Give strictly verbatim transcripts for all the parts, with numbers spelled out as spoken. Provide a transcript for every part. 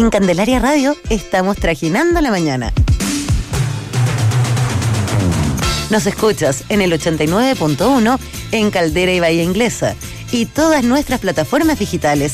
En Candelaria Radio estamos trajinando la mañana. Nos escuchas en el ochenta y nueve punto uno en Caldera y Bahía Inglesa y todas nuestras plataformas digitales.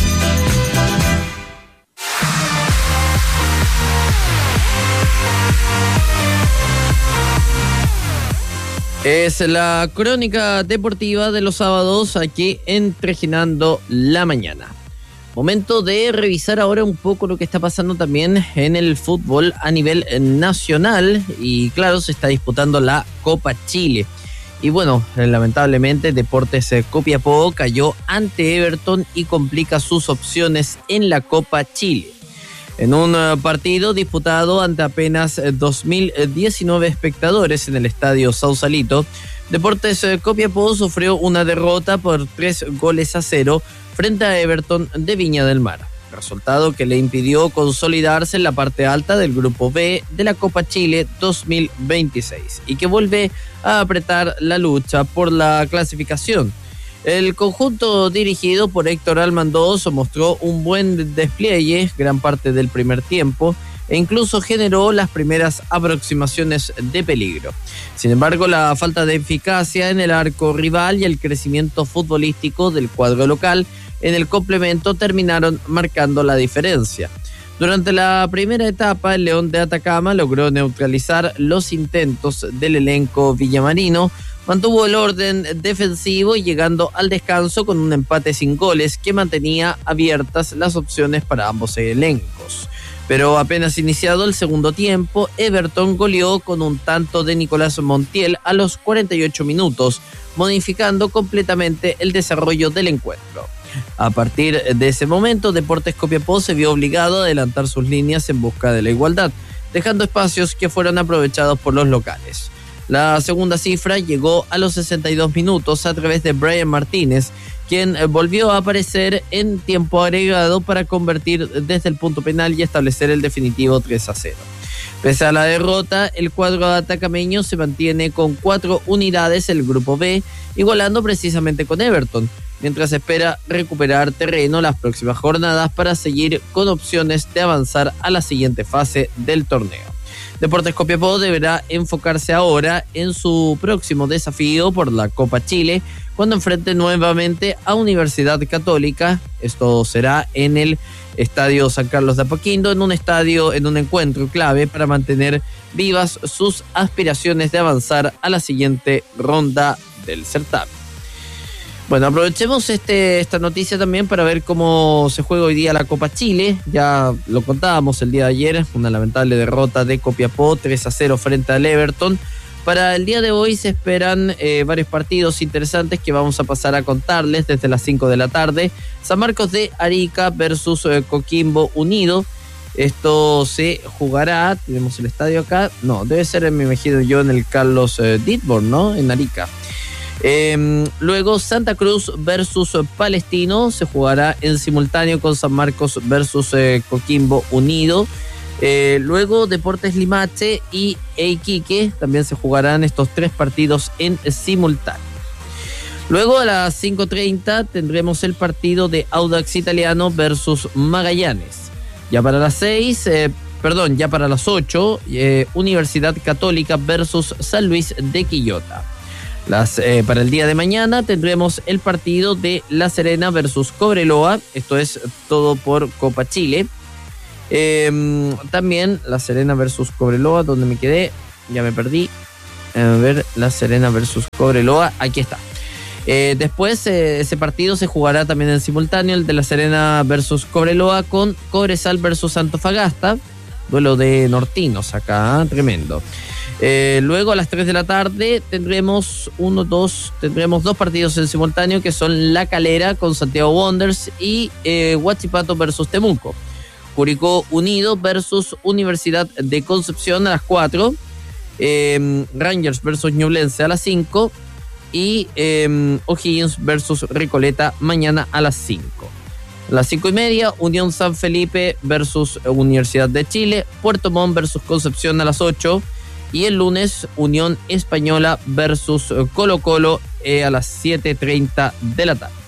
Es la crónica deportiva de los sábados aquí en Trajinando la Mañana. Momento de revisar ahora un poco lo que está pasando también en el fútbol a nivel nacional. Y claro, se está disputando la Copa Chile. Y bueno, lamentablemente Deportes Copiapó cayó ante Everton y complica sus opciones en la Copa Chile. En un partido disputado ante apenas dos mil diecinueve espectadores en el estadio Sausalito, Deportes Copiapó sufrió una derrota por tres goles a cero frente a Everton de Viña del Mar, resultado que le impidió consolidarse en la parte alta del Grupo B de la Copa Chile dos mil veintiséis y que vuelve a apretar la lucha por la clasificación. El conjunto dirigido por Héctor Almandoz mostró un buen despliegue gran parte del primer tiempo e incluso generó las primeras aproximaciones de peligro. Sin embargo, la falta de eficacia en el arco rival y el crecimiento futbolístico del cuadro local en el complemento terminaron marcando la diferencia. Durante la primera etapa, el León de Atacama logró neutralizar los intentos del elenco villamarino, mantuvo el orden defensivo y llegando al descanso con un empate sin goles que mantenía abiertas las opciones para ambos elencos. Pero apenas iniciado el segundo tiempo, Everton goleó con un tanto de Nicolás Montiel a los cuarenta y ocho minutos, modificando completamente el desarrollo del encuentro. A partir de ese momento, Deportes Copiapó se vio obligado a adelantar sus líneas en busca de la igualdad, dejando espacios que fueron aprovechados por los locales. La segunda cifra llegó a los sesenta y dos minutos a través de Brian Martínez, quien volvió a aparecer en tiempo agregado para convertir desde el punto penal y establecer el definitivo tres a cero. Pese a la derrota, el cuadro atacameño se mantiene con cuatro unidades en el Grupo B, igualando precisamente con Everton, mientras espera recuperar terreno las próximas jornadas para seguir con opciones de avanzar a la siguiente fase del torneo. Deportes Copiapó deberá enfocarse ahora en su próximo desafío por la Copa Chile, cuando enfrente nuevamente a Universidad Católica. Esto será en el Estadio San Carlos de Apoquindo, en un estadio, en un encuentro clave para mantener vivas sus aspiraciones de avanzar a la siguiente ronda del certamen. Bueno, aprovechemos este, esta noticia también para ver cómo se juega hoy día la Copa Chile. Ya lo contábamos el día de ayer, una lamentable derrota de Copiapó, tres a cero frente al Everton. Para el día de hoy se esperan eh, varios partidos interesantes que vamos a pasar a contarles desde las cinco de la tarde. San Marcos de Arica versus eh, Coquimbo Unido. Esto se jugará, tenemos el estadio acá, no, debe ser, me imagino yo, en el Carlos eh, Ditborn, ¿no? En Arica. Eh, luego Santa Cruz versus Palestino se jugará en simultáneo con San Marcos versus eh, Coquimbo Unido. Eh, luego Deportes Limache y Iquique también se jugarán estos tres partidos en simultáneo. Luego a las cinco treinta tendremos el partido de Audax Italiano versus Magallanes. Ya para las seis, eh, perdón, ya para las ocho, eh, Universidad Católica versus San Luis de Quillota. Las, eh, para el día de mañana tendremos el partido de La Serena versus Cobreloa, esto es todo por Copa Chile. Eh, también La Serena versus Cobreloa, donde me quedé, ya me perdí. A ver, La Serena versus Cobreloa, aquí está. Eh, después eh, ese partido se jugará también en simultáneo, el de La Serena versus Cobreloa con Cobresal versus Antofagasta, duelo de nortinos acá, ¿eh? Tremendo. Eh, luego a las tres de la tarde tendremos uno, dos, tendremos dos partidos en simultáneo que son La Calera con Santiago Wanderers y eh, Huachipato versus Temuco. Curicó Unido versus Universidad de Concepción a las cuatro, eh, Rangers versus Ñublense a las cinco y eh, O'Higgins versus Recoleta mañana a las cinco. A las cinco y media, Unión San Felipe versus Universidad de Chile, Puerto Montt versus Concepción a las ocho. Y el lunes, Unión Española versus Colo Colo eh, a las siete treinta de la tarde.